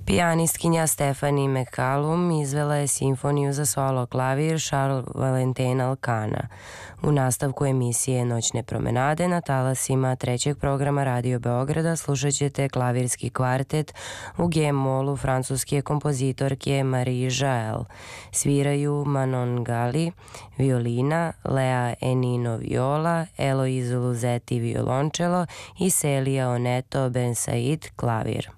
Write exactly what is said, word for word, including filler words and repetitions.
Pijanistkinja Stephanie McCallum izvela je simfoniju za solo klavir Charles Valentina Elkana. U nastavku emisije Noćne promenade na talasima trećeg programa Radio Beograda slušat ćete klavirski kvartet u G-molu francuske kompozitorke Marie Jael. Sviraju Manon Gali, violina, Lea Enino viola, Eloise Luzetti violončelo i Celia Oneto Ben Said klavir.